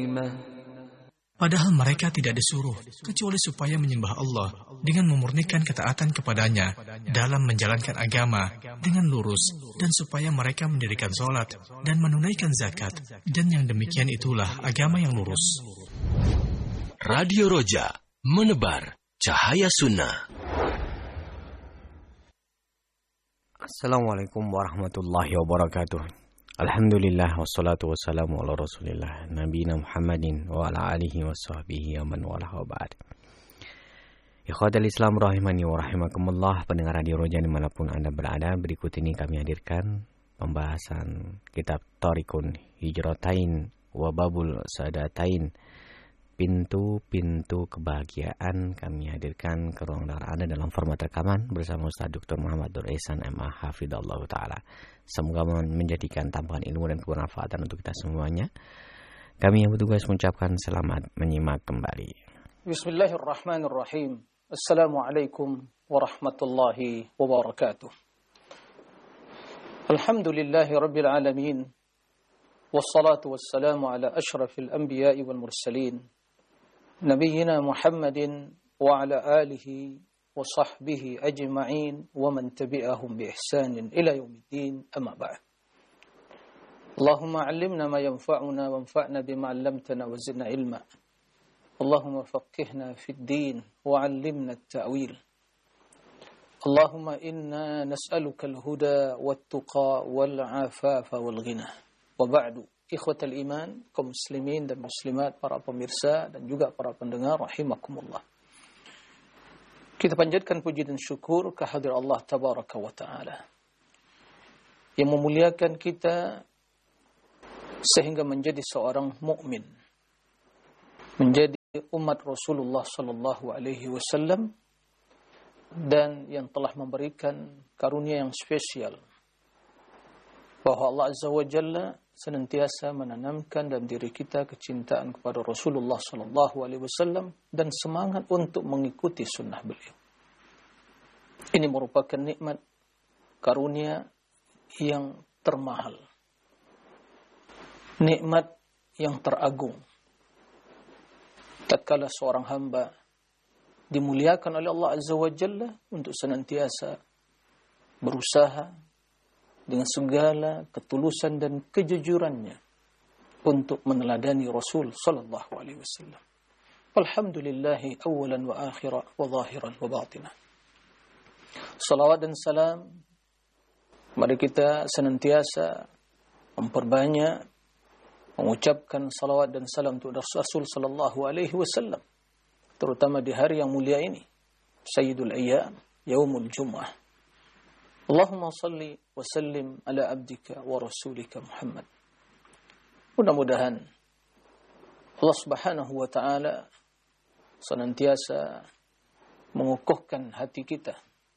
كريمة. Padahal mereka tidak disuruh, kecuali supaya menyembah Allah dengan memurnikan ketaatan kepadanya dalam menjalankan agama dengan lurus, dan supaya mereka mendirikan sholat dan menunaikan zakat, dan yang demikian itulah agama yang lurus. Radio Roja, menebar cahaya sunnah. Assalamualaikum warahmatullahi wabarakatuh. Alhamdulillah wassalatu wassalamu ala rasulillah nabiyina Muhammadin wa ala alihi wa sahbihi wa man walah wa ba'd. Ikhwatal Islam rahimani wa rahimakumullah, pendengar Radio Roja dimanapun Anda berada, berikut ini kami hadirkan pembahasan kitab Thariqun Hijratain wa Babul Sa'adatain, pintu-pintu kebahagiaan. Kami hadirkan ke ruang dengar Anda dalam format rekaman bersama Ustaz Dr. Muhammad Nur Ihsan MA Hafidhallahu Ta'ala. Semoga menjadikan tambahan ilmu dan kebermanfaatan untuk kita semuanya. Kami yang bertugas mengucapkan selamat menyimak kembali. Bismillahirrahmanirrahim. Assalamualaikum warahmatullahi wabarakatuh. Alhamdulillahi rabbil alamin. Wassalatu wassalamu ala ashrafil anbiya'i wal mursalin. Nabiyyina Muhammadin wa ala alihi wa sahbihi ajma'in wa man tabi'ahum bi ihsanin ila yaumiddin, amma ba'd. Allahumma 'allimna ma yanfa'una wanfa'na bima 'allamtana wa zidna ilma. Allahumma faqqihna fid din wa 'allimna at-ta'wil. Allahumma inna nas'aluka al-huda wat-tuqa wal-'afafa wal-ghina. Wa ba'du. Ikhwatal iman, kaum muslimin dan muslimat, para pemirsa dan juga para pendengar rahimakumullah. Kita panjatkan puji dan syukur kehadirat Allah Tabaraka wa Ta'ala yang memuliakan kita sehingga menjadi seorang mukmin, menjadi umat Rasulullah sallallahu alaihi wasallam, dan yang telah memberikan karunia yang spesial bahwa Allah Azza wa Jalla senantiasa menanamkan dalam diri kita kecintaan kepada Rasulullah sallallahu alaihi wasallam dan semangat untuk mengikuti sunnah beliau. Ini merupakan nikmat karunia yang termahal, nikmat yang teragung. Tatkala seorang hamba dimuliakan oleh Allah Azza wa Jalla untuk senantiasa berusaha dengan segala ketulusan dan kejujurannya untuk meneladani Rasul sallallahu alaihi wasallam. Alhamdulillahi awalan wa akhiran wa zahiran wa batinah. Salawat dan salam, mari kita senantiasa memperbanyak mengucapkan salawat dan salam untuk Rasul sallallahu alaihi wasallam, terutama di hari yang mulia ini, Sayyidul Ayyam, Yaumul Jum'ah. Allahumma salli wa sallim ala abdika wa rasulika Muhammad. Mudah-mudahan Allah Subhanahu wa Ta'ala senantiasa mengukuhkan hati kita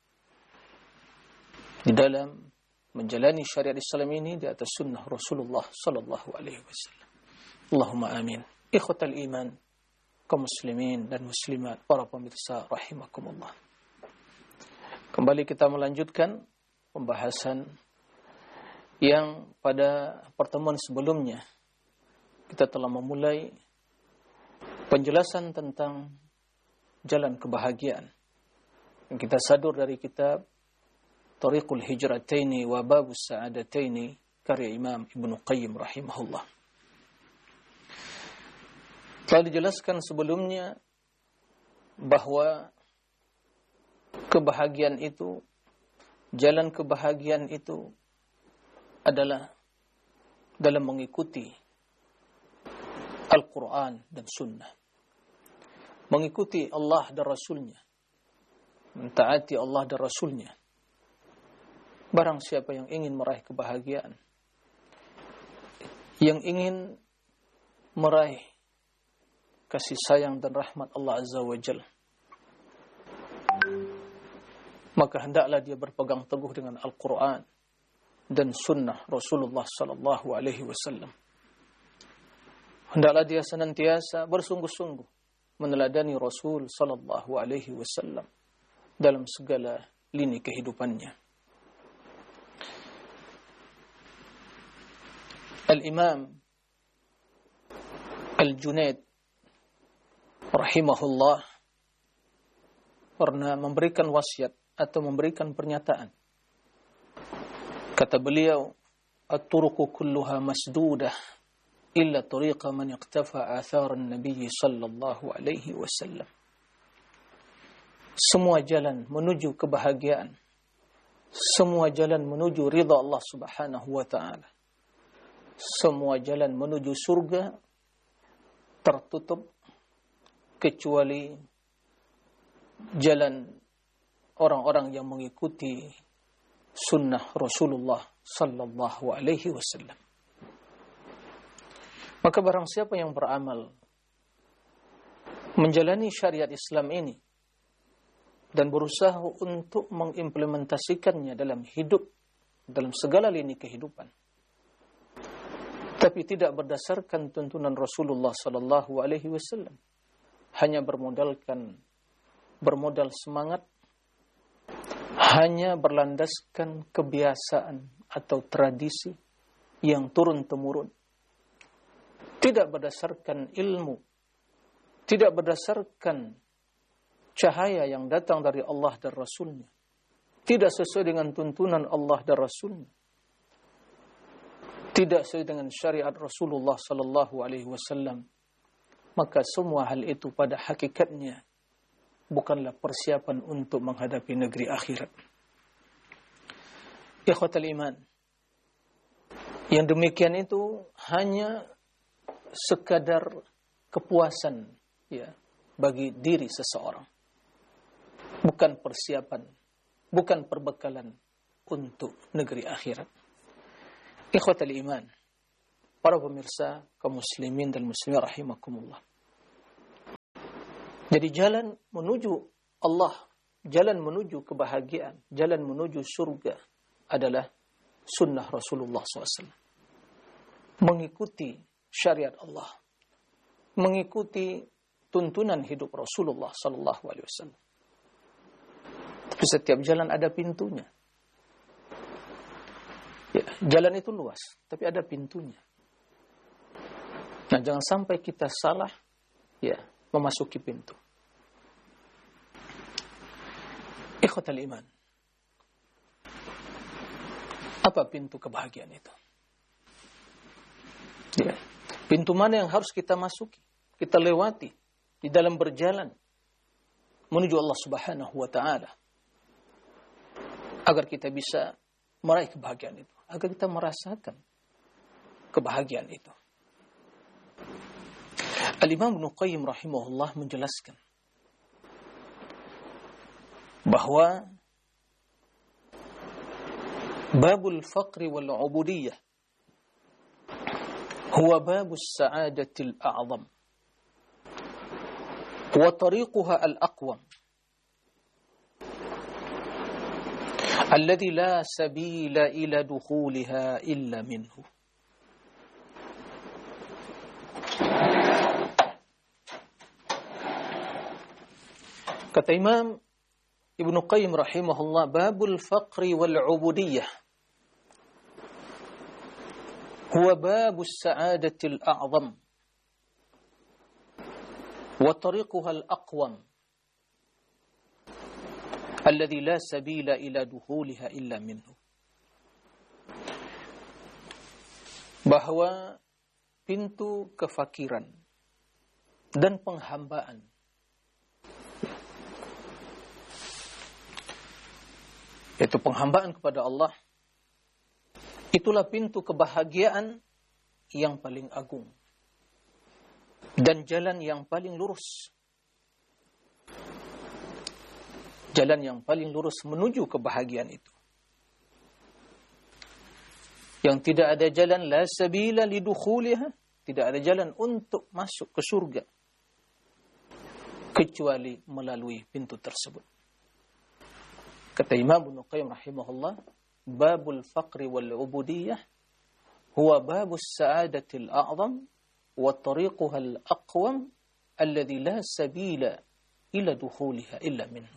di dalam menjalani syariat Islam ini di atas sunnah Rasulullah sallallahu alaihi wasallam. Allahumma amin. Ikhwatal iman, kaum muslimin dan muslimat, para pemirsa rahimakumullah. Kembali kita melanjutkan pembahasan yang pada pertemuan sebelumnya kita telah memulai penjelasan tentang jalan kebahagiaan yang kita sadur dari kitab Thariqul Hijrataini wa Babus Sa'adataini karya Imam Ibnu Qayyim rahimahullah. Telah dijelaskan sebelumnya bahwa kebahagiaan itu, jalan kebahagiaan itu adalah dalam mengikuti Al-Quran dan Sunnah, mengikuti Allah dan Rasulnya, mentaati Allah dan Rasulnya. Barang siapa yang ingin meraih kebahagiaan, yang ingin meraih kasih sayang dan rahmat Allah Azza wa Jalla, maka hendaklah dia berpegang teguh dengan Al-Quran dan Sunnah Rasulullah sallallahu alaihi wasallam. Hendaklah dia senantiasa bersungguh-sungguh meneladani Rasul sallallahu alaihi wasallam dalam segala lini kehidupannya. Al-Imam Al-Junaid rahimahullah pernah memberikan wasiat atau memberikan pernyataan. Kata beliau, "At-turuqu kulluha masdudah illa tariqa man iqtafa athar an-nabiy sallallahu alaihi wasallam." Semua jalan menuju kebahagiaan, semua jalan menuju ridha Allah Subhanahu wa taala, semua jalan menuju surga tertutup kecuali jalan orang-orang yang mengikuti sunnah Rasulullah sallallahu alaihi wasallam. Maka barang siapa yang beramal menjalani syariat Islam ini dan berusaha untuk mengimplementasikannya dalam hidup, dalam segala lini kehidupan, tapi tidak berdasarkan tuntunan Rasulullah sallallahu alaihi wasallam, hanya bermodal semangat, hanya berlandaskan kebiasaan atau tradisi yang turun-temurun, tidak berdasarkan ilmu, tidak berdasarkan cahaya yang datang dari Allah dan Rasulnya, tidak sesuai dengan tuntunan Allah dan Rasulnya, tidak sesuai dengan syariat Rasulullah sallallahu alaihi wasallam, maka semua hal itu pada hakikatnya bukanlah persiapan untuk menghadapi negeri akhirat. Ikhwatal iman, yang demikian itu hanya sekadar kepuasan bagi diri seseorang, bukan persiapan, bukan perbekalan untuk negeri akhirat. Ikhwatal iman, para pemirsa kaum muslimin dan muslimin rahimakumullah. Jadi jalan menuju Allah, jalan menuju kebahagiaan, jalan menuju surga adalah sunnah Rasulullah SAW. Mengikuti syariat Allah, mengikuti tuntunan hidup Rasulullah SAW. Tapi setiap jalan ada pintunya. Ya, jalan itu luas, tapi ada pintunya. Nah, jangan sampai kita salah memasuki pintu. Ikhwatal iman, apa pintu kebahagiaan itu? Ya, pintu mana yang harus kita masuki, kita lewati di dalam berjalan menuju Allah Subhanahu wa taala, agar kita bisa meraih kebahagiaan itu, agar kita merasakan kebahagiaan itu. Al-Imam Ibnu Qayyim rahimahullah menjelaskan bahwa babul faqri wal ubudiyah huwa babus sa'adatil a'zam wa tariquha al-aqwam alladhi la sabila ila dukhuliha illa minhu. Kata Imam Ibnu Qayyim rahimahullah, babul faqri wal ubudiyah huwa babus sa'adatil a'zam wa tariquha al-aqwam alladhi la sabila ila dukhuliha illa minhu. Bahwa pintu kefakiran dan penghambaan, yaitu penghambaan kepada Allah, itulah pintu kebahagiaan yang paling agung dan jalan yang paling lurus. Jalan yang paling lurus menuju kebahagiaan itu. Yang tidak ada jalan la sabila lidukhuliha, tidak ada jalan untuk masuk ke surga kecuali melalui pintu tersebut. Kata Imam Ibnu Qayyim rahimahullah, babul faqri wal ubudiyah huwa babus sa'adatil a'zam wa tariquha al-aqwam alladhi la sabila ila dukhuliha illa minhu.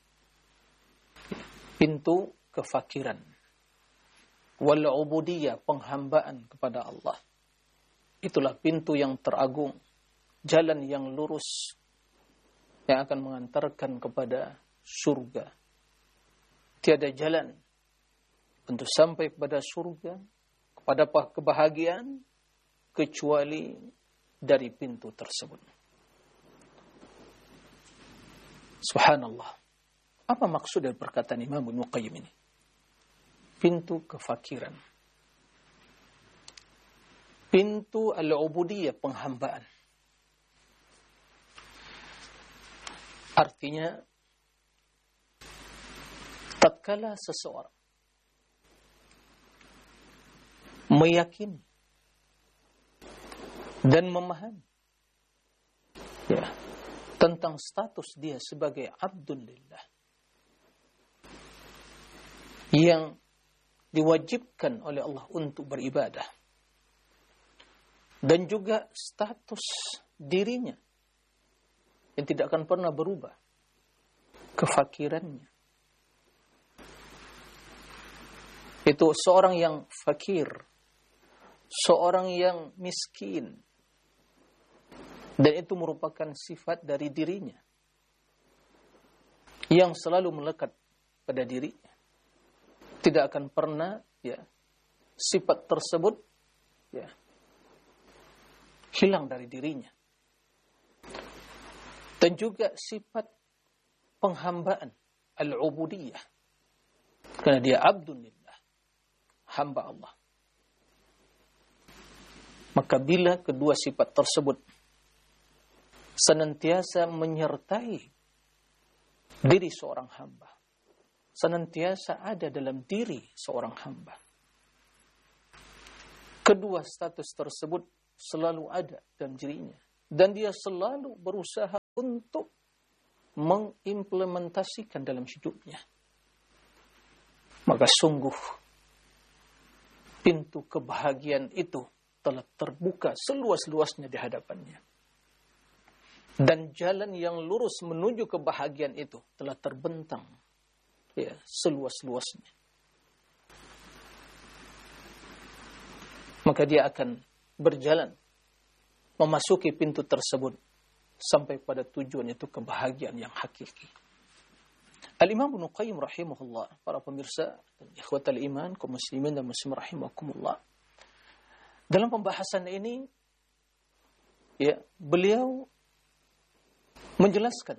Pintu kefakiran wal ubudiyah, penghambaan kepada Allah, itulah pintu yang teragung jalan yang lurus yang akan mengantarkan kepada surga. Tiada jalan untuk sampai kepada surga, kepada kebahagiaan, kecuali dari pintu tersebut. Subhanallah. Apa maksud dari perkataan Imam Ibnu Qayyim ini? Pintu kefakiran. Pintu al-ubudiyah, penghambaan. Artinya, tatkala seseorang meyakini dan memahami tentang status dia sebagai Abdulillah yang diwajibkan oleh Allah untuk beribadah, dan juga status dirinya yang tidak akan pernah berubah, kefakirannya. Itu seorang yang fakir, seorang yang miskin, dan itu merupakan sifat dari dirinya yang selalu melekat pada dirinya. Tidak akan pernah sifat tersebut hilang dari dirinya. Dan juga sifat penghambaan, al-ubudiyah, karena dia abdulillah, hamba Allah. Maka bila kedua sifat tersebut senantiasa menyertai diri seorang hamba, senantiasa ada dalam diri seorang hamba, kedua status tersebut selalu ada dalam dirinya, dan dia selalu berusaha untuk mengimplementasikan dalam hidupnya, maka sungguh pintu kebahagiaan itu telah terbuka seluas-luasnya di hadapannya. Dan jalan yang lurus menuju kebahagiaan itu telah terbentang seluas-luasnya. Maka dia akan berjalan memasuki pintu tersebut sampai pada tujuan, itu kebahagiaan yang hakiki. Al-Imam Ibnu Qayyim rahimahullah, para pemirsa dan ikhwatal iman, kaum muslimin dan muslimat rahimakumullah, dalam pembahasan ini beliau menjelaskan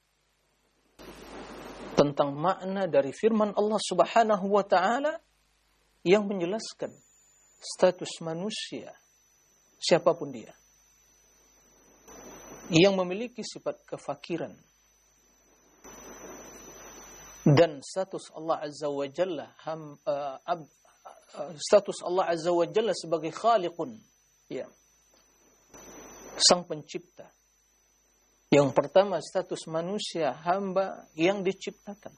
tentang makna dari firman Allah Subhanahu wa taala yang menjelaskan status manusia, siapapun dia, yang memiliki sifat kefakiran, dan status Allah Azza wa Jalla status Allah Azza wa Jalla sebagai Khaliqun, Sang Pencipta. Yang pertama, status manusia, hamba yang diciptakan.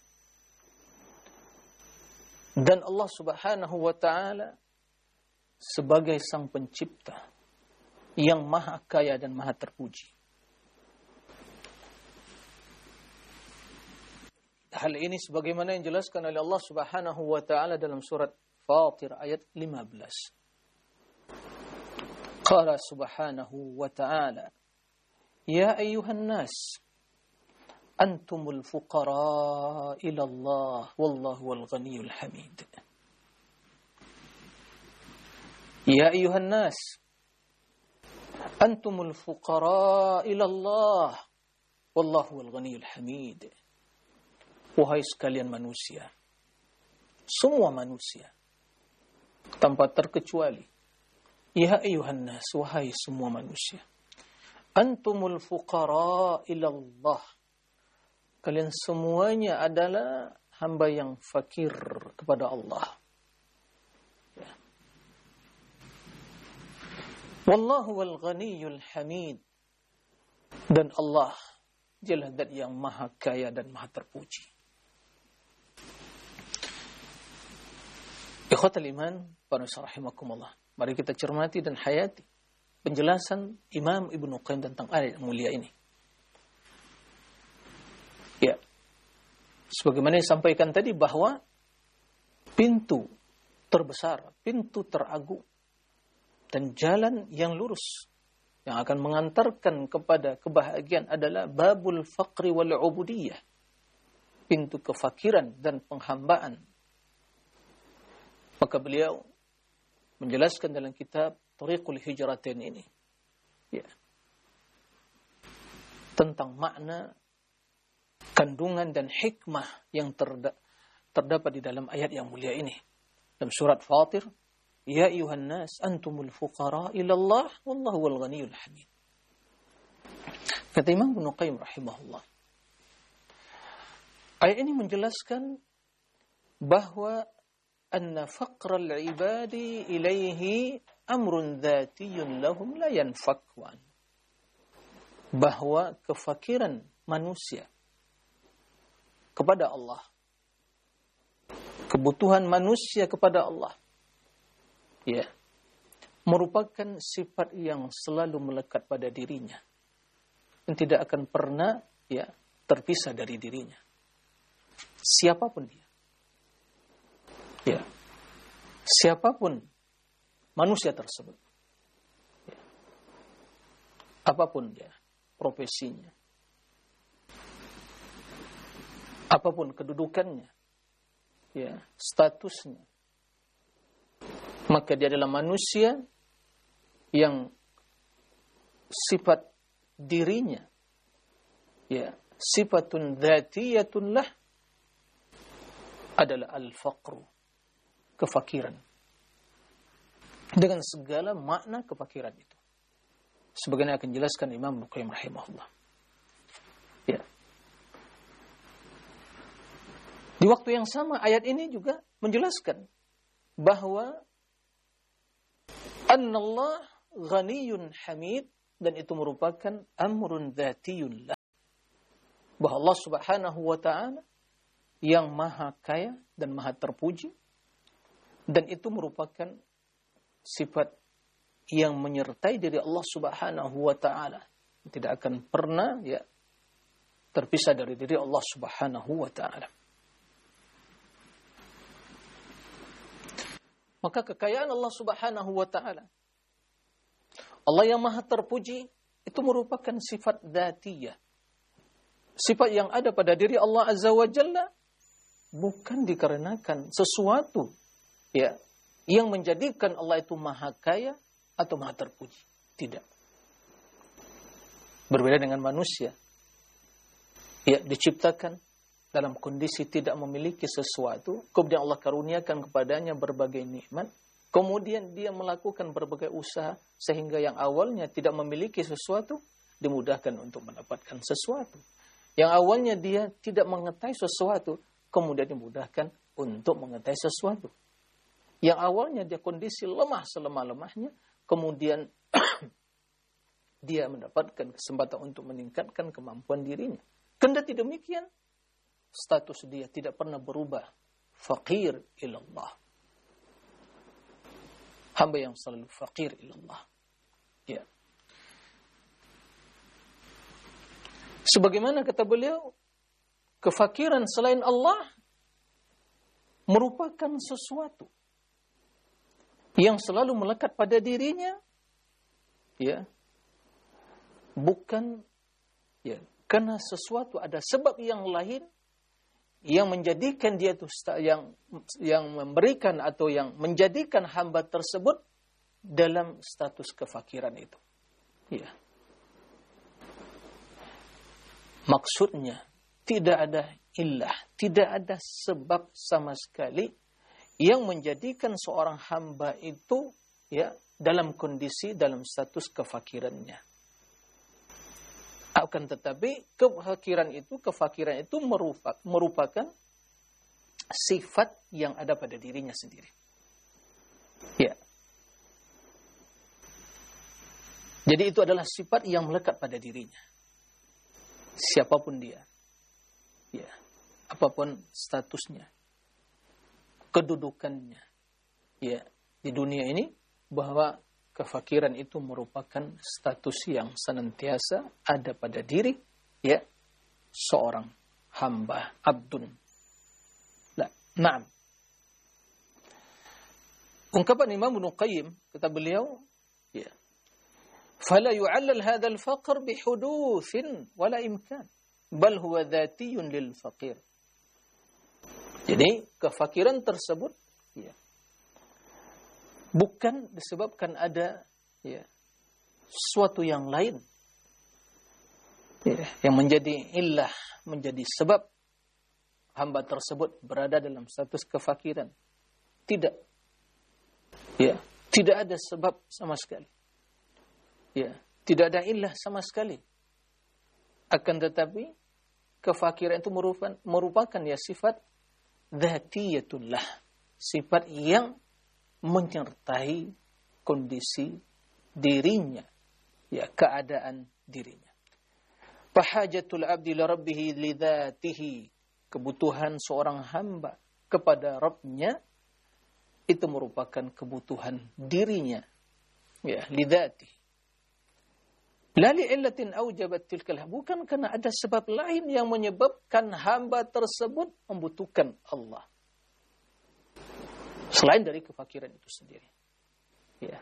Dan Allah Subhanahu wa taala sebagai Sang Pencipta yang maha kaya dan maha terpuji. Hal ini sebagaimana yang dijelaskan oleh Allah Subhanahu wa taala dalam surat Fatir ayat 15. Qala subhanahu wa ta'ala, ya ayyuhan nas, antumul fuqara ila Allah, wallahu wal ghaniyul hamid. Ya ayyuhan nas, antumul fuqara ila Allah, wallahu wal ghaniyul hamid. Wahai sekalian manusia, semua manusia, tanpa terkecuali, ya ayyuhan nas, wahai semua manusia, antumul fuqara ila Allah, kalian semuanya adalah hamba yang fakir kepada Allah. Wallahu wal ghaniyul hamid, dan Allah dialah zat yang maha kaya dan maha terpuji. Ikhwatal iman, para rahimakumullah, mari kita cermati dan hayati penjelasan Imam Ibnu Qayyim tentang ayat yang mulia ini. Sebagaimana disampaikan tadi bahwa pintu terbesar, pintu teragung, dan jalan yang lurus yang akan mengantarkan kepada kebahagiaan adalah babul faqri wal ubudiyah, pintu kefakiran dan penghambaan. Maka beliau menjelaskan dalam kitab Thariqul Hijratain ini, ya, tentang makna, kandungan dan hikmah yang terdapat di dalam ayat yang mulia ini. Dalam surat Fatir, ya ayuhan nas antumul fuqara ila Allah wallahu wal ghaniyul hamid. Kata Imam Ibnu Qayyim rahimahullah, ayat ini menjelaskan bahwa anna faqral ibadi ilaihi amrun dzatiyyun lahum la yanfakwan. Bahwa kefakiran manusia kepada Allah, kebutuhan manusia kepada Allah, ya, merupakan sifat yang selalu melekat pada dirinya dan tidak akan pernah, ya, terpisah dari dirinya. Siapapun dia, ya, siapapun manusia tersebut, ya, apapun dia profesinya, apapun kedudukannya, ya, statusnya, maka dia adalah manusia yang sifat dirinya, ya, sifatun dzatiyatun lah, adalah al-faqru, kefakiran, dengan segala makna kefakiran itu. Sebagaimana akan jelaskan Imam Ibnu Qayyim rahimahullah. Ya. Di waktu yang sama ayat ini juga menjelaskan bahwa annallah ghaniyun hamid, dan itu merupakan amrun dzatiyun lah. Bahwa Allah Subhanahu wa taala yang maha kaya dan maha terpuji, dan itu merupakan sifat yang menyertai diri Allah Subhanahu wa taala, tidak akan pernah, ya, terpisah dari diri Allah Subhanahu wa taala. Maka kekayaan Allah Subhanahu wa taala, Allah yang maha terpuji, itu merupakan sifat dzatiyah, sifat yang ada pada diri Allah Azza wa Jalla, bukan dikarenakan sesuatu, ya, yang menjadikan Allah itu maha kaya atau maha terpuji. Tidak. Berbeda dengan manusia, ya, diciptakan dalam kondisi tidak memiliki sesuatu, kemudian Allah karuniakan kepadanya berbagai nikmat, kemudian dia melakukan berbagai usaha sehingga yang awalnya tidak memiliki sesuatu dimudahkan untuk mendapatkan sesuatu. Yang awalnya dia tidak mengetahui sesuatu, kemudian dimudahkan untuk mengetahui sesuatu. Yang awalnya dia kondisi lemah selemah-lemahnya, kemudian dia mendapatkan kesempatan untuk meningkatkan kemampuan dirinya. Kendati demikian, status dia tidak pernah berubah. Faqir ilallah. Hamba yang selalu faqir ilallah. Ya. Sebagaimana kata beliau, kefakiran selain Allah merupakan sesuatu yang selalu melekat pada dirinya, ya, bukan, ya, karena sesuatu ada sebab yang lain yang menjadikan dia itu, yang memberikan atau yang menjadikan hamba tersebut dalam status kefakiran itu. Ya. Maksudnya tidak ada illah, tidak ada sebab sama sekali yang menjadikan seorang hamba itu, ya, dalam kondisi, dalam status kefakirannya. Akan tetapi kefakiran itu merupakan sifat yang ada pada dirinya sendiri. Ya. Jadi itu adalah sifat yang melekat pada dirinya. Siapapun dia, ya, apapun statusnya, kedudukannya, ya, di dunia ini, bahwa kefakiran itu merupakan status yang senantiasa ada pada diri, ya, seorang hamba, abdun. Naam. Ungkapan Imam Ibnu Qayyim, kata beliau, ya, Fala yu'allal hadzal faqr bihudutsin wala imkan, bal huwa dzatiyun lil faqir. Jadi kefakiran tersebut ya, bukan disebabkan ada ya, sesuatu yang lain ya, yang menjadi illah, menjadi sebab hamba tersebut berada dalam status kefakiran. Tidak. Ya, tidak ada sebab sama sekali. Ya, tidak ada illah sama sekali. Akan tetapi kefakiran itu merupakan ya sifat dzatiyatullah, sifat yang menyertai kondisi dirinya, ya keadaan dirinya. Fahajatul abdi li rabbih li dzatihi, kebutuhan seorang hamba kepada Rabbnya itu merupakan kebutuhan dirinya, ya li dzatihi. La li illatin aujabat tilkal, bukan karena ada sebab lain yang menyebabkan hamba tersebut membutuhkan Allah selain dari kefakiran itu sendiri. Ya.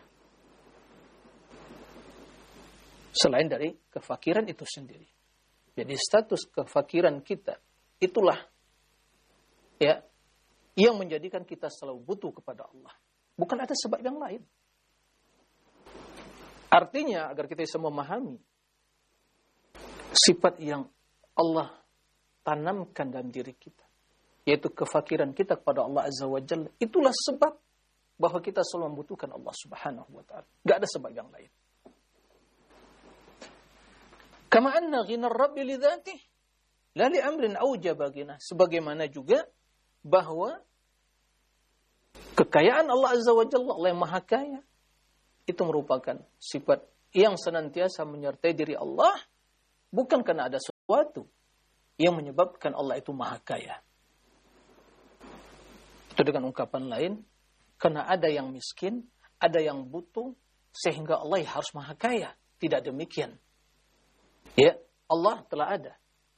Selain dari kefakiran itu sendiri. Jadi status kefakiran kita itulah ya yang menjadikan kita selalu butuh kepada Allah. Bukan ada sebab yang lain. Artinya, agar kita bisa memahami sifat yang Allah tanamkan dalam diri kita, yaitu kefakiran kita kepada Allah Azza wa Jalla, itulah sebab bahwa kita selalu membutuhkan Allah Subhanahu wa ta'ala. Tidak ada sebab yang lain. Kama anna ghina rabbi li dzatihi la li amrin aujaba ghina. Sebagaimana juga bahwa kekayaan Allah Azza wa Jalla, Allah yang Maha Kaya, itu merupakan sifat yang senantiasa menyertai diri Allah, bukan karena ada sesuatu yang menyebabkan Allah itu Maha Kaya. Itu dengan ungkapan lain, karena ada yang miskin, ada yang butuh, sehingga Allah harus Maha Kaya. Tidak demikian. Ya, Allah telah ada.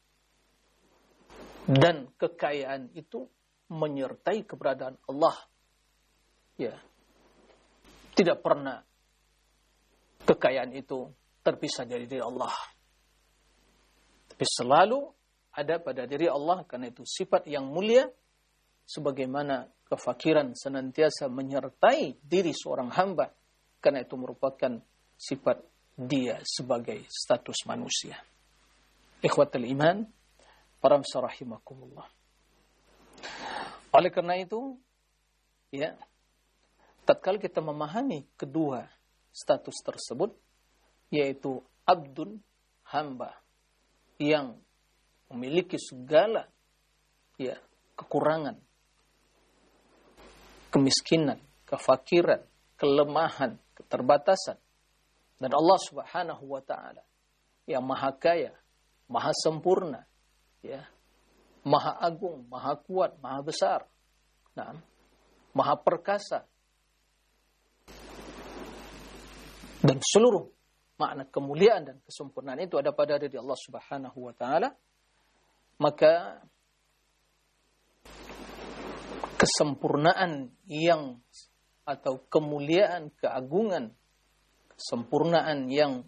Dan kekayaan itu menyertai keberadaan Allah. Ya. Tidak pernah kekayaan itu terpisah dari diri Allah. Tapi selalu ada pada diri Allah, karena itu sifat yang mulia, sebagaimana kefakiran senantiasa menyertai diri seorang hamba, karena itu merupakan sifat dia sebagai status manusia. Ikhwatul iman, para rahimakumullah. Oleh karena itu, ya, tatkala kita memahami kedua status tersebut, yaitu abdun, hamba yang memiliki segala ya kekurangan, kemiskinan, kefakiran, kelemahan, keterbatasan, dan Allah Subhanahu wa ta'ala yang Maha Kaya, Maha Sempurna, ya, Maha Agung, Maha Kuat, Maha Besar, nah, Maha Perkasa, dan seluruh makna kemuliaan dan kesempurnaan itu ada pada diri Allah Subhanahu wa ta'ala, maka kesempurnaan yang atau kemuliaan, keagungan, kesempurnaan yang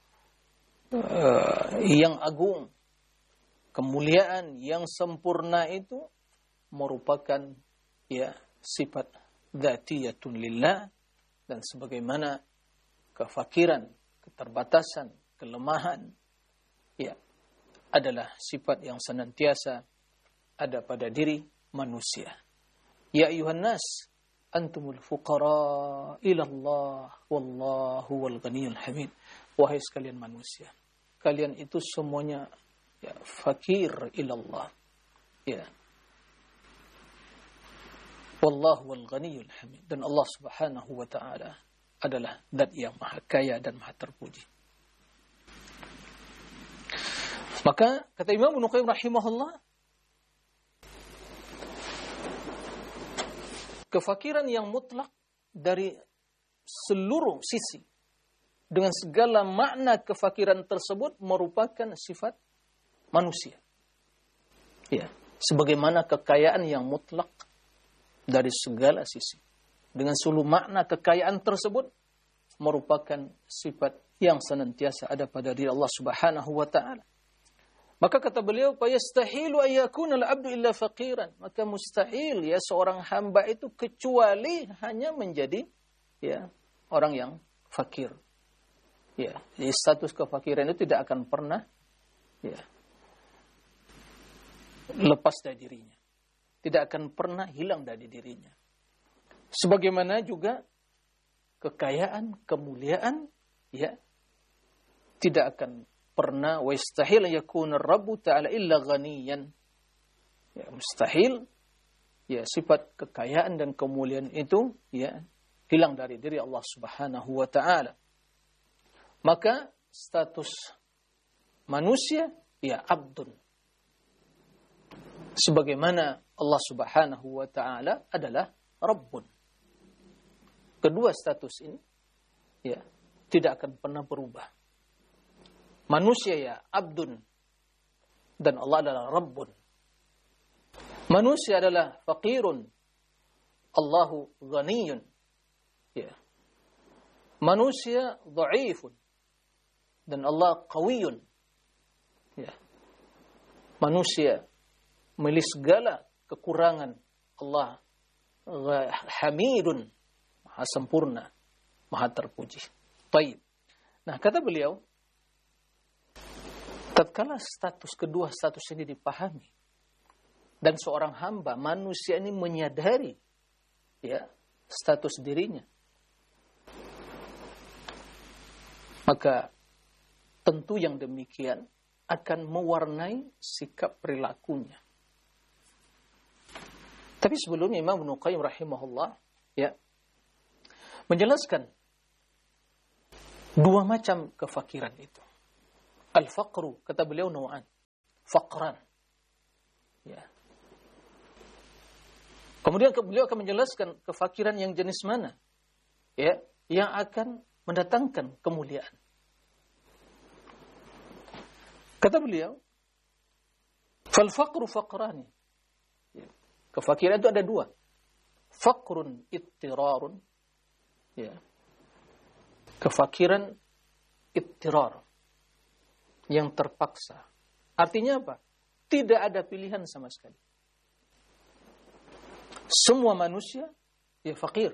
agung, kemuliaan yang sempurna itu merupakan ya sifat dzatiyatun lillah, dan sebagaimana kefakiran, keterbatasan, kelemahan ya adalah sifat yang senantiasa ada pada diri manusia. Ya ayuhan nas, antumul fuqara ila Allah wallahu wal ghaniyul hamid. Wahai sekalian manusia, kalian itu semuanya ya fakir ila Allah. Ya. Wallahu wal ghaniyul hamid, dan Allah Subhanahu wa ta'ala adalah zat yang Maha Kaya dan Maha terpuji. Maka kata Imam Ibnu Qayyim rahimahullah, kefakiran yang mutlak dari seluruh sisi, dengan segala makna kefakiran tersebut merupakan sifat manusia. Ya, sebagaimana kekayaan yang mutlak dari segala sisi, dengan seluruh makna kekayaan tersebut merupakan sifat yang senantiasa ada pada diri Allah Subhanahu wa taala. Maka kata beliau, "Fayastahilu ay yakuna al-'abdu illa faqiran." Maka mustahil ya seorang hamba itu kecuali hanya menjadi ya orang yang fakir. Ya, jadi status kefakiran itu tidak akan pernah ya lepas dari dirinya. Tidak akan pernah hilang dari dirinya. Sebagaimana juga kekayaan, kemuliaan ya tidak akan pernah, wa istahil yakuna Rabbu ta'ala illa ghaniyan. Ya, mustahil ya sifat kekayaan dan kemuliaan itu ya hilang dari diri Allah Subhanahu wa taala. Maka status manusia ya abdun. Sebagaimana Allah Subhanahu wa taala adalah Rabbun. Kedua status ini ya tidak akan pernah berubah. Manusia ya abdun dan Allah adalah Rabbun. Manusia adalah faqirun, Allahu ghaniyun. Ya. Manusia dha'ifun dan Allah qawiyun. Ya. Manusia memiliki segala kekurangan, Allah hamidun, maha sempurna, maha terpuji. Baik. Nah, kata beliau, tatkala kedua status ini dipahami dan seorang hamba manusia ini menyadari ya status dirinya, maka tentu yang demikian akan mewarnai sikap perilakunya. Tapi sebelumnya Imam Ibnu Qayyim rahimahullah ya menjelaskan dua macam kefakiran itu. Al-faqru, kata beliau, naw'an. Faqran. Ya. Kemudian beliau akan menjelaskan kefakiran yang jenis mana? Ya, yang akan mendatangkan kemuliaan. Kata beliau, fal-faqru faqrani. Ya. Kefakiran itu ada dua. Faqrun ittirarun. Ya. Kefakiran ittirar. Yang terpaksa. Artinya apa? Tidak ada pilihan sama sekali. Semua manusia ya fakir.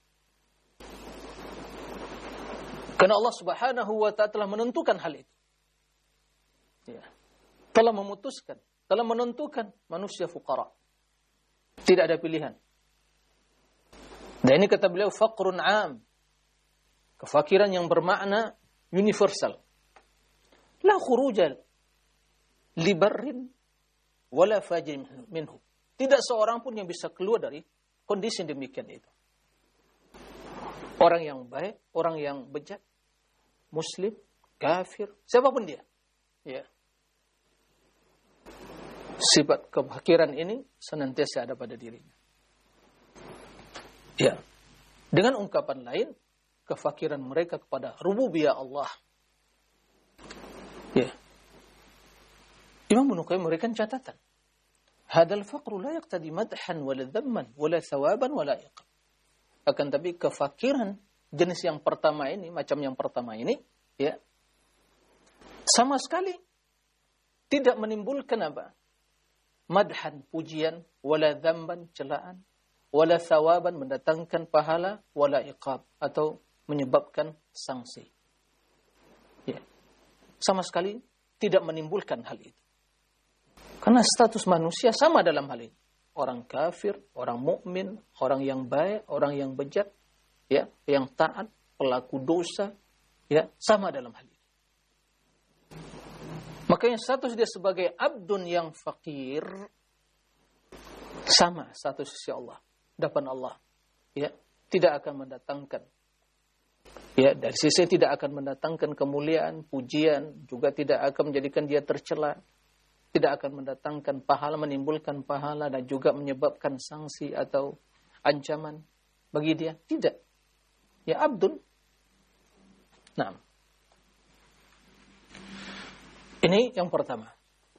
Karena Allah Subhanahu wa ta'ala telah menentukan hal itu. Ya. Telah memutuskan, telah menentukan manusia fuqara. Tidak ada pilihan. Dan ini kata beliau faqrun 'am. Kefakiran yang bermakna universal. La khuruja li barrin wala fajrin minhu. Tidak seorang pun yang bisa keluar dari kondisi demikian itu. Orang yang baik, orang yang bejat, muslim, kafir, siapapun dia. Ya. Sifat kefakiran ini senantiasa ada pada dirinya. Ya. Dengan ungkapan lain, kefakiran mereka kepada rububiyah Allah. Ya. Imam Ibnu Qayyim memberikan catatan. Hadal faqru la yaqtadi madhan wala dhamman wala thawaban wala iqab. Akan tapi kefakiran jenis yang pertama ini, macam yang pertama ini, ya, sama sekali tidak menimbulkan apa? Madhan, pujian, wala dhamban, celaan, wala thawaban, mendatangkan pahala, wala iqab, atau menyebabkan sanksi. Ya. Sama sekali tidak menimbulkan hal itu. Karena status manusia sama dalam hal ini. Orang kafir, orang mukmin, orang yang baik, orang yang bejat, ya, yang taat, pelaku dosa, ya, sama dalam hal ini. Makanya status dia sebagai abdun yang fakir sama status sisi Allah, depan Allah, ya, tidak akan mendatangkan, ya, dari sisi tidak akan mendatangkan kemuliaan, pujian, juga tidak akan menjadikan dia tercela, tidak akan mendatangkan pahala, menimbulkan pahala, dan juga menyebabkan sanksi atau ancaman bagi dia. Tidak. Ya abdun. Nah. Ini yang pertama.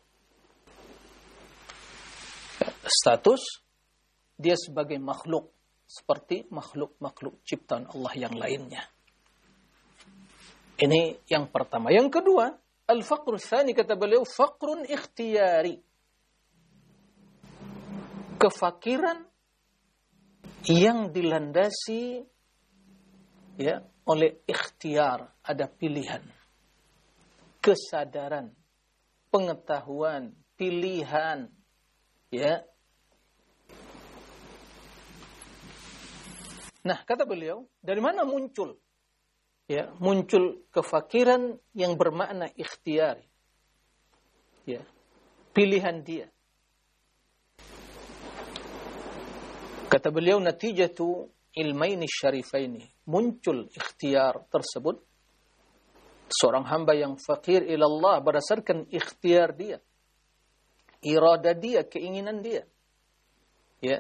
Status dia sebagai makhluk, seperti makhluk-makhluk ciptaan Allah yang lainnya. Ini yang pertama. Yang kedua, al-faqru tsani, kata beliau, faqrun ikhtiyari. Kefakiran yang dilandasi ya oleh ikhtiar, ada pilihan, kesadaran, pengetahuan, pilihan, ya. Nah, kata beliau, dari mana muncul? Ya, muncul kefakiran yang bermakna ikhtiar. Ya, pilihan dia. Kata beliau, natijatu ilmaini syarifaini. Muncul ikhtiar tersebut. Seorang hamba yang fakir ilallah berdasarkan ikhtiar dia. Irada dia, keinginan dia. Ya.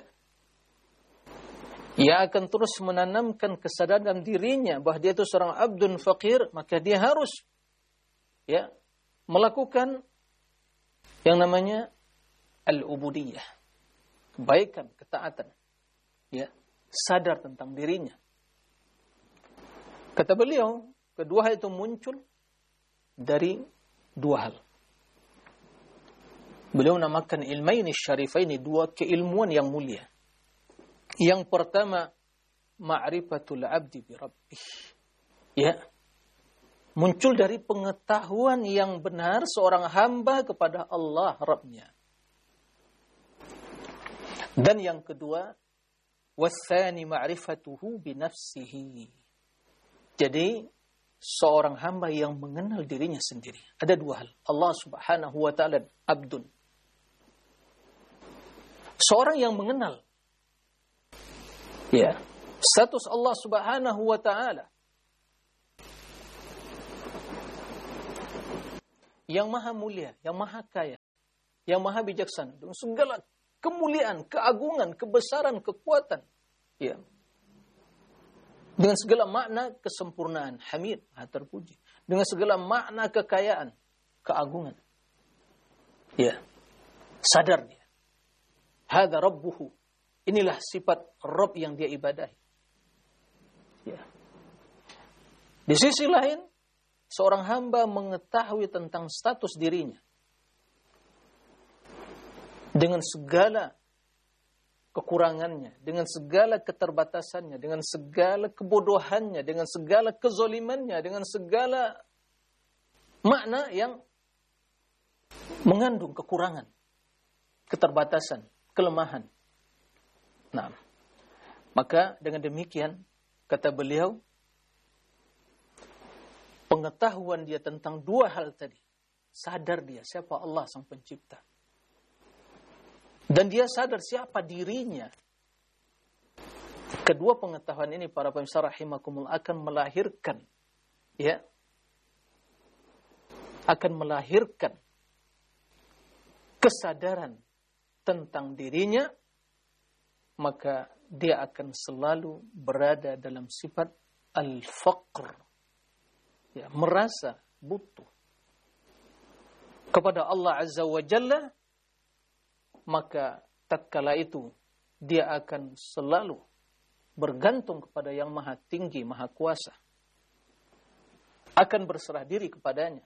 Ia akan terus menanamkan kesadaran dirinya bahwa dia itu seorang abdun fakir, maka dia harus ya melakukan yang namanya al-ubudiyah, kebaikan, ketaatan. Ya, sadar tentang dirinya. Kata beliau, kedua hal itu muncul dari dua hal. Beliau namakan ilmaini syarifaini, dua keilmuan yang mulia. Yang pertama, ma'rifatul abdi bi rabbih. Ya. Muncul dari pengetahuan yang benar seorang hamba kepada Allah Rabbnya. Dan yang kedua, wathani ma'rifatuhu bi nafsihi. Jadi, seorang hamba yang mengenal dirinya sendiri. Ada dua hal. Allah Subhanahu wa ta'ala abdun. Seorang yang mengenal ya, status Allah Subhanahu wa ta'ala yang maha mulia, yang maha kaya, yang maha bijaksana, dengan segala kemuliaan, keagungan, kebesaran, kekuatan, ya, dengan segala makna kesempurnaan, hamid, maha terpuji, dengan segala makna kekayaan, keagungan, ya, sadar dia, hadza rabbuhu. Inilah sifat Rabb yang dia ibadahi. Ya. Di sisi lain, seorang hamba mengetahui tentang status dirinya. Dengan segala kekurangannya, dengan segala keterbatasannya, dengan segala kebodohannya, dengan segala kezolimannya, dengan segala makna yang mengandung kekurangan, keterbatasan, kelemahan. Nah, maka dengan demikian, kata beliau, pengetahuan dia tentang dua hal tadi. Sadar dia siapa Allah Sang Pencipta. Dan dia sadar siapa dirinya. Kedua pengetahuan ini, para pemirsa rahimakumullah, akan melahirkan, ya, akan melahirkan kesadaran tentang dirinya, maka dia akan selalu berada dalam sifat al-faqr. Ya, merasa butuh kepada Allah Azza wa Jalla, maka tatkala itu dia akan selalu bergantung kepada yang maha tinggi, maha kuasa. Akan berserah diri kepadanya.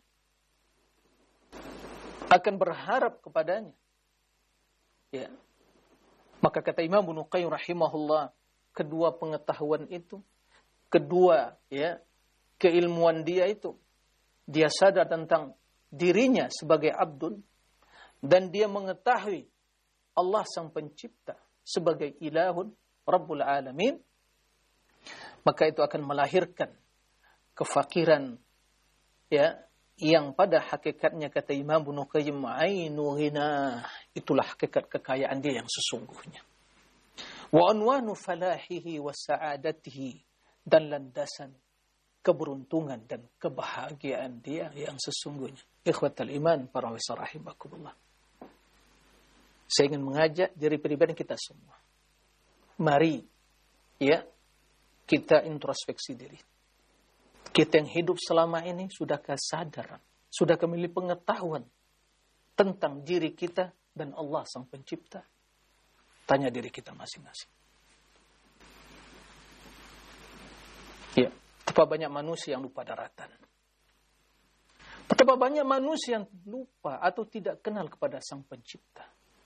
Akan berharap kepadanya. Ya. Maka kata Imam Ibnu Qayyim rahimahullah, kedua pengetahuan itu, kedua ya keilmuan dia itu, dia sadar tentang dirinya sebagai abdun, dan dia mengetahui Allah Sang Pencipta sebagai ilahun Rabbul Alamin, maka itu akan melahirkan kefakiran ya yang pada hakikatnya kata Imam Ibnu Qayyim ainu ghina, itulah hakikat kekayaan dia yang sesungguhnya. Wa anwanu falahihi wa sa'adatihi, dan landasan keberuntungan dan kebahagiaan dia yang sesungguhnya. Ikhwatal iman, para wisar rahimakumullah. Saya ingin mengajak diri pribadi kita semua. Mari ya kita introspeksi diri. Kita yang hidup selama ini, sudahkah sadar, sudahkah memiliki pengetahuan tentang diri kita dan Allah Sang Pencipta? Tanya diri kita masing-masing. Ya, betapa banyak manusia yang lupa daratan. Betapa banyak manusia yang lupa atau tidak kenal kepada Sang Pencipta.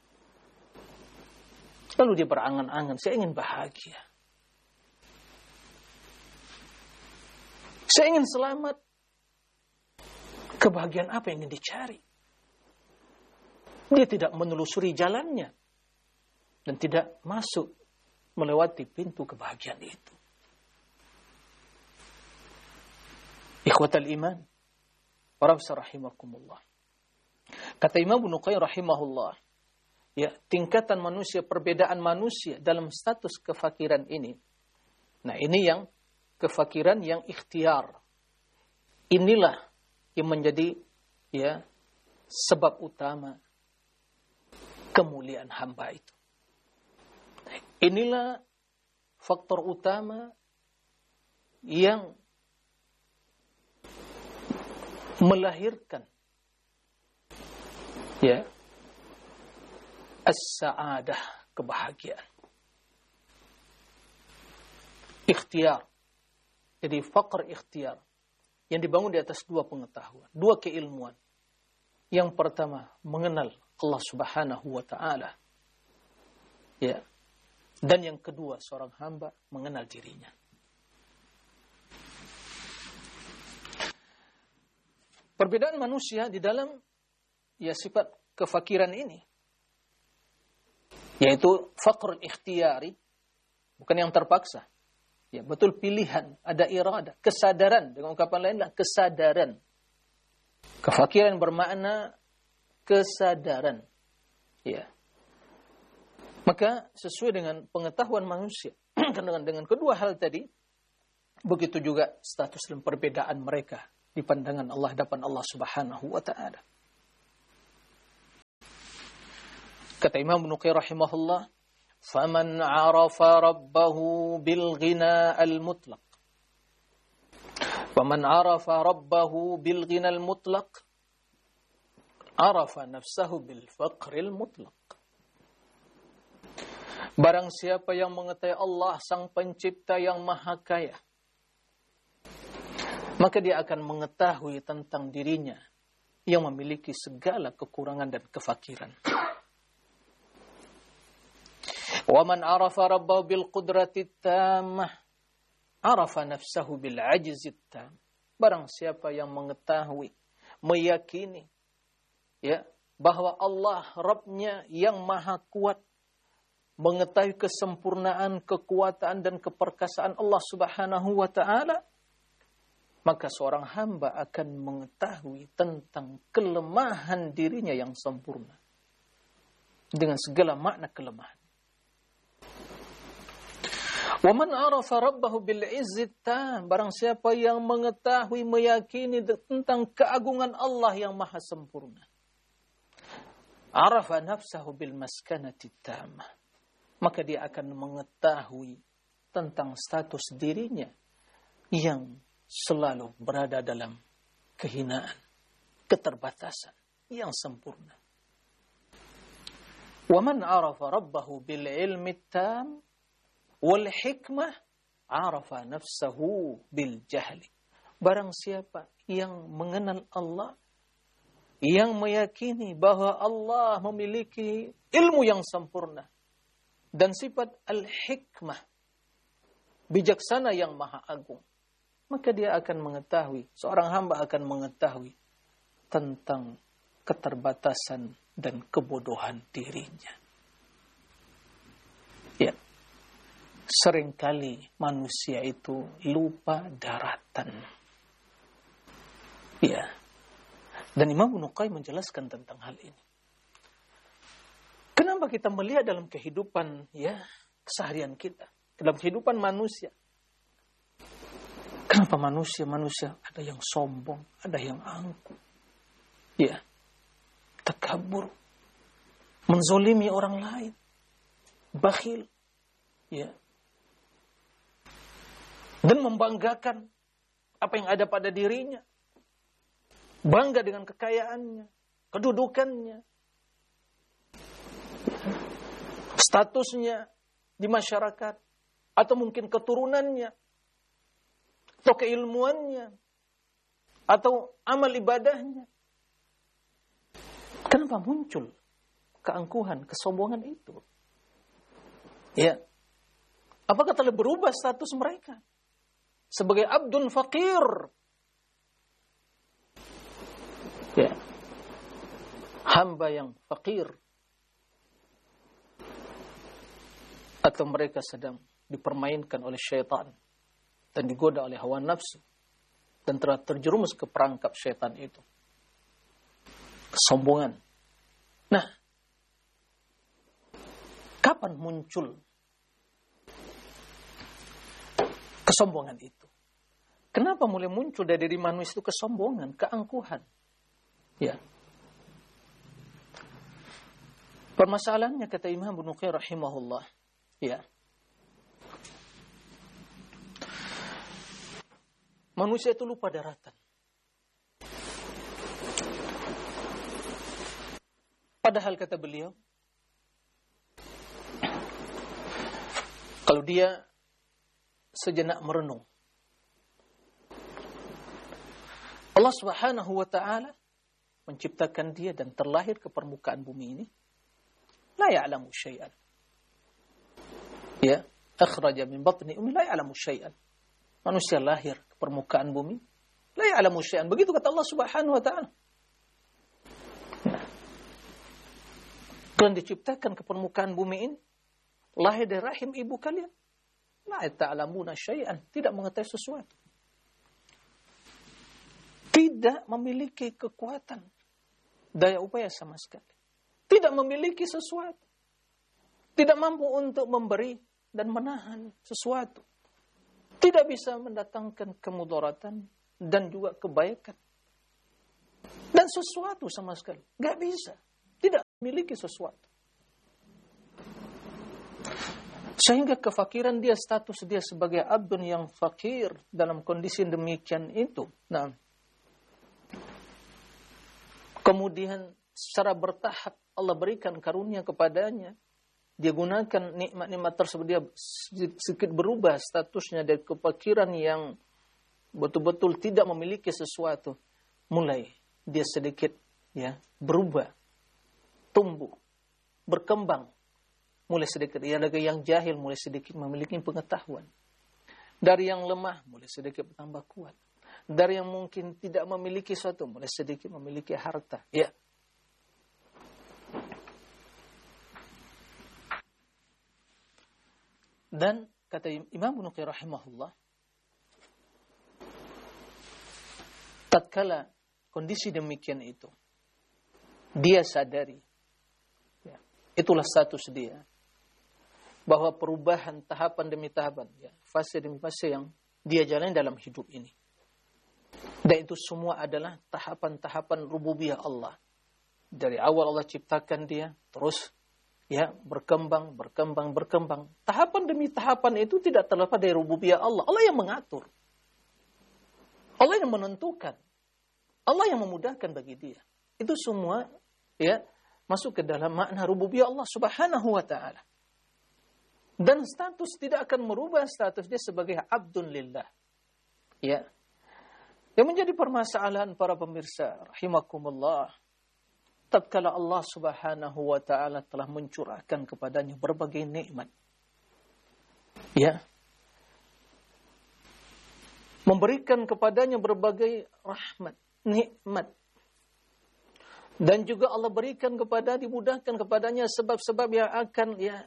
Lalu dia berangan-angan, saya ingin bahagia. Saya ingin selamat. Kebahagiaan apa yang ingin dicari? Dia tidak menelusuri jalannya. Dan tidak masuk melewati pintu kebahagiaan itu. Ikhwatal iman. Para rahimakumullah. Kata Imam Ibnu Qayyim rahimahullah, ya, tingkatan manusia, perbedaan manusia dalam status kefakiran ini. Nah, ini yang kefakiran yang ikhtiar. Inilah yang menjadi, ya, sebab utama kemuliaan hamba itu. Inilah faktor utama yang melahirkan, ya, as-sa'adah, kebahagiaan. Ikhtiar. Jadi faktor ikhtiar yang dibangun di atas dua pengetahuan, dua keilmuan. Yang pertama, mengenal Allah Subhanahu wa ta'ala. Ya. Dan yang kedua, seorang hamba mengenal dirinya. Perbedaan manusia di dalam, ya, sifat kefakiran ini, yaitu faqrul ikhtiyari, bukan yang terpaksa. Ya, betul pilihan, ada irada, kesadaran, dengan ungkapan lainlah kesadaran. Kefakiran bermakna kesadaran. Ya. Maka sesuai dengan pengetahuan manusia, dengan kedua hal tadi, begitu juga status dan perbedaan mereka di pandangan Allah, hadapan Allah Subhanahu wa ta'ala. Kata Imam Ibnu Qayyim rahimahullah, "Faman 'arafa rabbahu bil ghina al-mutlaq." Faman 'arafa rabbahu bil ghina al-mutlaq, 'arafa nafsahu bil faqril mutlaq. Barang siapa yang mengetahui Allah, Sang Pencipta yang Maha Kaya, maka dia akan mengetahui tentang dirinya yang memiliki segala kekurangan dan kefakiran. Wa man 'arafa rabbahu bil qudratit tammah, 'arafa nafsahu bil 'ajzit tam. Barang siapa yang mengetahui, meyakini, ya, bahwa Allah Rabb-nya yang Maha Kuat, mengetahui kesempurnaan, kekuatan dan keperkasaan Allah Subhanahu wa ta'ala, maka seorang hamba akan mengetahui tentang kelemahan dirinya yang sempurna. Dengan segala makna kelemahan. Wa man 'arafa rabbahu bil 'izzit tam, barang siapa yang mengetahui, meyakini tentang keagungan Allah yang maha sempurna, 'arafa nafsahu bil maskanati tamah, maka dia akan mengetahui tentang status dirinya yang selalu berada dalam kehinaan, keterbatasan yang sempurna. Wa man 'arafa rabbahu bil 'ilmi tam wal hikmah, 'arafa nafsahu bil jahli. Barang siapa yang mengenal Allah, yang meyakini bahwa Allah memiliki ilmu yang sempurna dan sifat al-hikmah, bijaksana yang maha agung, maka dia akan mengetahui, seorang hamba akan mengetahui tentang keterbatasan dan kebodohan dirinya. Ya, seringkali manusia itu lupa daratan. Ya, dan Imam Ibnu Qayyim menjelaskan tentang hal ini. Kenapa kita melihat dalam kehidupan, ya, keseharian kita, dalam kehidupan manusia, kenapa manusia ada yang sombong, ada yang angkuh, ya, takabur, menzolimi orang lain, bakhil, ya, dan membanggakan apa yang ada pada dirinya, bangga dengan kekayaannya, kedudukannya, statusnya di masyarakat, atau mungkin keturunannya, atau keilmuannya, atau amal ibadahnya. Kenapa muncul keangkuhan, kesombongan itu? Ya. Apakah telah berubah status mereka sebagai abdun fakir? Ya. Hamba yang fakir. Atau mereka sedang dipermainkan oleh syaitan dan digoda oleh hawa nafsu dan telah terjerumus ke perangkap syaitan itu. Kesombongan. Nah, kapan muncul kesombongan itu? Kenapa mulai muncul dari diri manusia itu kesombongan, keangkuhan? Ya. Permasalahannya kata Imam Ibnu Qayyim rahimahullah, ya. Manusia itu lupa daratan. Padahal kata beliau, kalau dia sejenak merenung, Allah Subhanahu wa ta'ala menciptakan dia dan terlahir ke permukaan bumi ini, la ya'lamu syai'an. Ya, akhraja min batni ummi la ya'lamu syai'an. Manusia lahir ke permukaan bumi, la ya'lamu syai'an. Begitu kata Allah Subhanahu wa ta'ala. Kalian diciptakan ke permukaan bumi ini, lahir dari rahim ibu kalian, la ta'lamuna syai'an, tidak mengetahui sesuatu. Tidak memiliki kekuatan, daya upaya sama sekali. Tidak memiliki sesuatu. Tidak mampu untuk memberi dan menahan sesuatu. Tidak bisa mendatangkan kemudaratan dan juga kebaikan. Dan sesuatu sama sekali. Gak bisa. Tidak memiliki sesuatu. Sehingga kefakiran dia, status dia sebagai abdun yang fakir dalam kondisi demikian itu. Nah, kemudian secara bertahap Allah berikan karunia kepadanya. Dia gunakan nikmat-nikmat tersebut, dia sedikit berubah statusnya dari kefakiran yang betul-betul tidak memiliki sesuatu. Mulai dia sedikit ya berubah, tumbuh, berkembang. Mulai sedikit, dari yang jahil mulai sedikit memiliki pengetahuan. Dari yang lemah mulai sedikit bertambah kuat. Dari yang mungkin tidak memiliki sesuatu mulai sedikit memiliki harta. Ya. Dan kata Imam Ibnu Qayyim rahimahullah, tatkala kondisi demikian itu, dia sadari, ya, itulah status dia, bahwa perubahan tahapan demi tahapan, ya, fase demi fase yang dia jalani dalam hidup ini. Dan itu semua adalah tahapan-tahapan rububiyah Allah. Dari awal Allah ciptakan dia, terus ya berkembang. Tahapan demi tahapan itu tidak terlepas dari rububiyah Allah. Allah yang mengatur. Allah yang menentukan. Allah yang memudahkan bagi dia. Itu semua ya masuk ke dalam makna rububiyah Allah Subhanahu wa ta'ala. Dan status tidak akan merubah status dia sebagai abdun lillah. Ya. Yang menjadi permasalahan para pemirsa rahimakumullah, tatkala Allah Subhanahu wa ta'ala telah mencurahkan kepadanya berbagai nikmat. Ya. Memberikan kepadanya berbagai rahmat, nikmat. Dan juga Allah berikan dimudahkan kepadanya sebab-sebab yang akan ya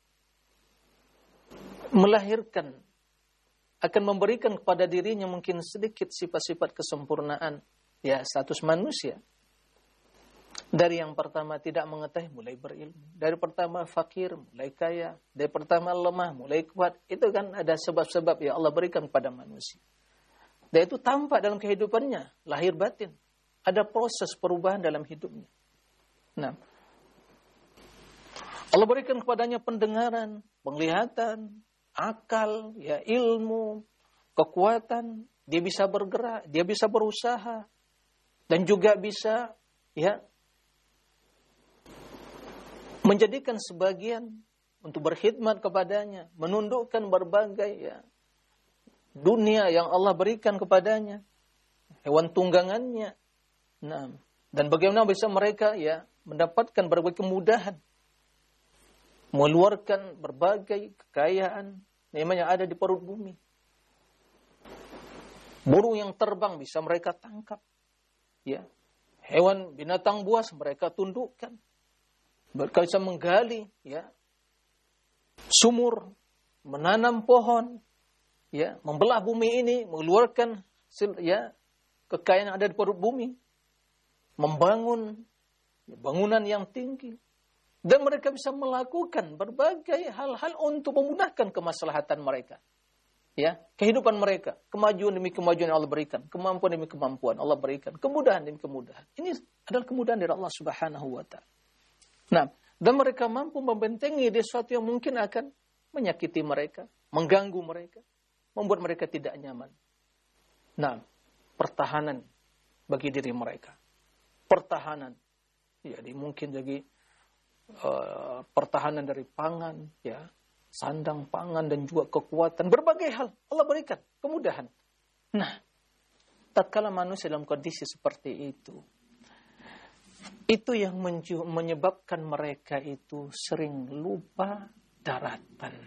melahirkan, akan memberikan kepada dirinya mungkin sedikit sifat-sifat kesempurnaan ya status manusia. Dari yang pertama tidak mengetahui mulai berilmu, dari pertama fakir mulai kaya, dari pertama lemah mulai kuat. Itu kan ada sebab-sebab yang Allah berikan kepada manusia. Dan itu tampak dalam kehidupannya, lahir batin. Ada proses perubahan dalam hidupnya. Nah, Allah berikan kepadanya pendengaran, penglihatan, akal, ya ilmu, kekuatan. Dia bisa bergerak, dia bisa berusaha, dan juga bisa ya menjadikan sebagian untuk berkhidmat kepadanya, menundukkan berbagai ya dunia yang Allah berikan kepadanya. hewan tunggangannya. Nah, dan bagaimana bisa mereka ya mendapatkan berbagai kemudahan, mengeluarkan berbagai kekayaan nikmat yang ada di perut bumi. Burung yang terbang bisa mereka tangkap, ya. Hewan binatang buas mereka tundukkan. Mereka bisa menggali, ya, sumur, menanam pohon, ya, membelah bumi ini, mengeluarkan, ya, kekayaan yang ada di perut bumi, membangun bangunan yang tinggi, dan mereka bisa melakukan berbagai hal-hal untuk memudahkan kemaslahatan mereka. Ya, kehidupan mereka, kemajuan demi kemajuan yang Allah berikan, kemampuan demi kemampuan Allah berikan, kemudahan demi kemudahan. Ini adalah kemudahan dari Allah Subhanahu wa Ta'ala. Nah, dan mereka mampu membentengi dari sesuatu yang mungkin akan menyakiti mereka, mengganggu mereka, membuat mereka tidak nyaman. Nah, pertahanan bagi diri mereka. Pertahanan. Jadi mungkin jadi pertahanan dari pangan, ya, sandang pangan dan juga kekuatan, berbagai hal Allah berikan kemudahan. Nah, tatkala manusia dalam kondisi seperti itu yang menyebabkan mereka itu sering lupa daratan,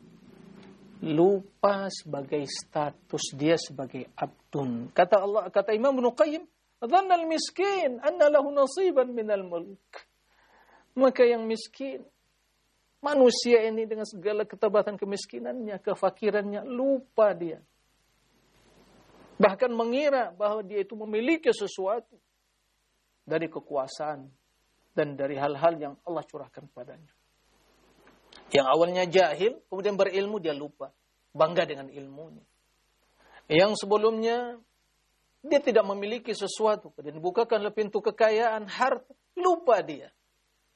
lupa sebagai status dia sebagai abdun. Kata Allah, kata Imam Ibnu Qayyim, "Dhanna al-miskin anna lahu nasiban minal mulk." Maka yang miskin, manusia ini dengan segala keterbatasan kemiskinannya, kefakirannya, lupa dia. Bahkan mengira bahwa dia itu memiliki sesuatu dari kekuasaan dan dari hal-hal yang Allah curahkan padanya. Yang awalnya jahil, kemudian berilmu, dia lupa. Bangga dengan ilmunya. Yang sebelumnya, dia tidak memiliki sesuatu. Kemudian dibukakan pintu kekayaan, harta, lupa dia.